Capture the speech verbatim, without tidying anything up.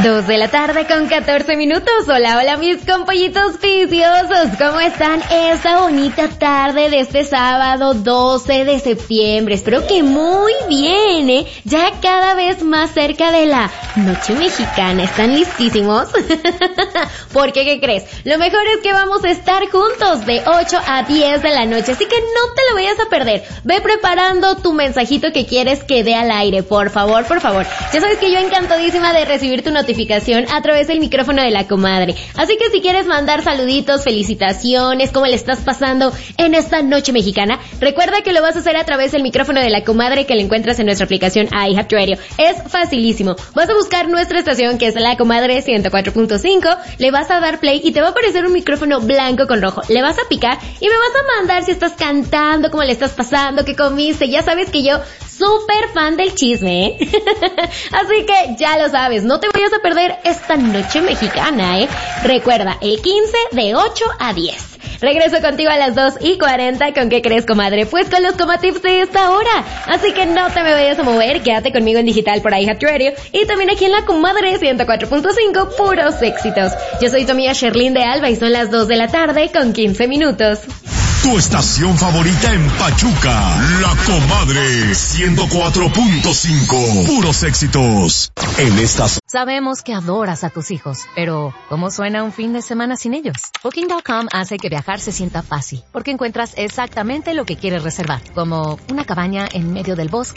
Dos de la tarde con catorce minutos. Hola, hola mis compollitos viciosos. ¿Cómo están esta bonita tarde de este sábado doce de septiembre? Espero que muy bien, ¿eh? Ya cada vez más cerca de la noche mexicana. ¿Están listísimos? Porque, ¿qué crees? Lo mejor es que vamos a estar juntos de ocho a diez de la noche. Así que no te lo vayas a perder. Ve preparando tu mensajito que quieres que dé al aire. Por favor, por favor. Ya sabes que yo encantadísima de recibir tu notificación a través del micrófono de la comadre. Así que si quieres mandar saluditos, felicitaciones, cómo le estás pasando en esta noche mexicana, recuerda que lo vas a hacer a través del micrófono de la comadre que le encuentras en nuestra aplicación iHeartRadio. Es facilísimo. Vas a buscar nuestra estación que es la comadre ciento cuatro punto cinco, le vas a dar play y te va a aparecer un micrófono blanco con rojo. Le vas a picar y me vas a mandar si estás cantando, cómo le estás pasando, qué comiste. Ya sabes que yo súper fan del chisme, ¿eh? Así que ya lo sabes, no te vayas a perder esta noche mexicana, ¿eh? Recuerda, el quince de ocho a diez. Regreso contigo a las dos y cuarenta. ¿Con qué crees, comadre? Pues con los comatips de esta hora. Así que no te me vayas a mover, quédate conmigo en digital por iHeartRadio y también aquí en la comadre ciento cuatro punto cinco, puros éxitos. Yo soy tu amiga Sherlyn de Alba y son las dos de la tarde con quince minutos. Tu estación favorita en Pachuca, La Comadre ciento cuatro punto cinco. Puros éxitos. En estas... Sabemos que adoras a tus hijos, pero ¿cómo suena un fin de semana sin ellos? Booking punto com hace que viajar se sienta fácil, porque encuentras exactamente lo que quieres reservar, como una cabaña en medio del bosque,